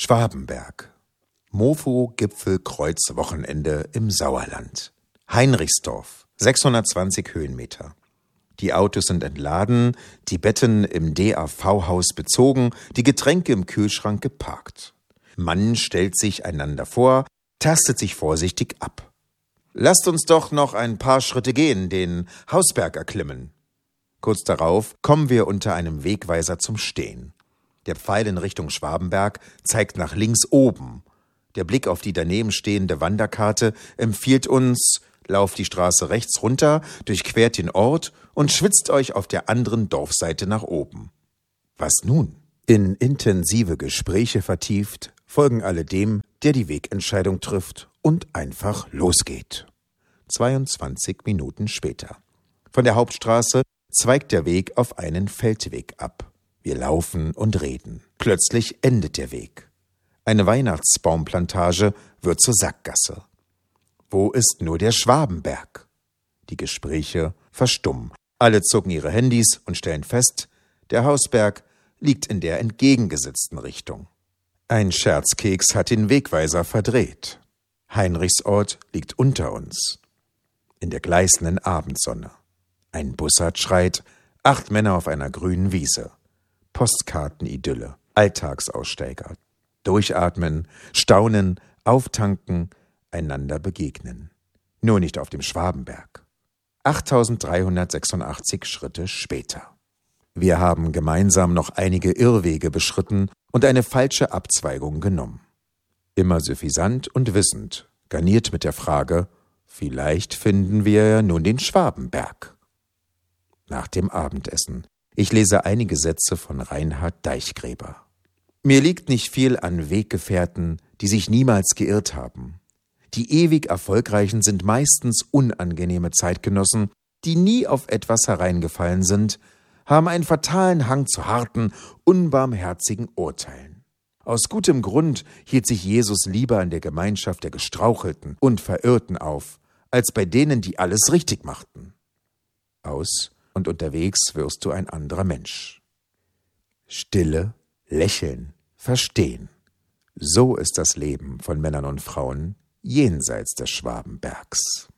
Schwabenberg. Mofo-Gipfel-Kreuz-Wochenende im Sauerland. Heinrichsdorf, 620 Höhenmeter. Die Autos sind entladen, die Betten im DAV-Haus bezogen, die Getränke im Kühlschrank geparkt. Man stellt sich einander vor, tastet sich vorsichtig ab. Lasst uns doch noch ein paar Schritte gehen, den Hausberg erklimmen. Kurz darauf kommen wir unter einem Wegweiser zum Stehen. Der Pfeil in Richtung Schwabenberg zeigt nach links oben. Der Blick auf die daneben stehende Wanderkarte empfiehlt uns: lauft die Straße rechts runter, durchquert den Ort und schwitzt euch auf der anderen Dorfseite nach oben. Was nun? In intensive Gespräche vertieft, folgen alle dem, der die Wegentscheidung trifft und einfach losgeht. 22 Minuten später. Von der Hauptstraße zweigt der Weg auf einen Feldweg ab. Wir laufen und reden. Plötzlich endet der Weg. Eine Weihnachtsbaumplantage wird zur Sackgasse. Wo ist nur der Schwabenberg? Die Gespräche verstummen. Alle zucken ihre Handys und stellen fest, der Hausberg liegt in der entgegengesetzten Richtung. Ein Scherzkeks hat den Wegweiser verdreht. Heinrichsort liegt unter uns. In der gleißenden Abendsonne. Ein Bussard schreit, 8 Männer auf einer grünen Wiese. Postkartenidylle, Alltagsaussteiger. Durchatmen, staunen, auftanken, einander begegnen. Nur nicht auf dem Schwabenberg. 8.386 Schritte später. Wir haben gemeinsam noch einige Irrwege beschritten und eine falsche Abzweigung genommen. Immer suffisant und wissend, garniert mit der Frage: vielleicht finden wir ja nun den Schwabenberg. Nach dem Abendessen. Ich lese einige Sätze von Reinhard Deichgräber. Mir liegt nicht viel an Weggefährten, die sich niemals geirrt haben. Die ewig Erfolgreichen sind meistens unangenehme Zeitgenossen, die nie auf etwas hereingefallen sind, haben einen fatalen Hang zu harten, unbarmherzigen Urteilen. Aus gutem Grund hielt sich Jesus lieber an der Gemeinschaft der Gestrauchelten und Verirrten auf, als bei denen, die alles richtig machten. Aus und unterwegs wirst du ein anderer Mensch. Stille, lächeln, verstehen. So ist das Leben von Männern und Frauen jenseits des Schwabenbergs.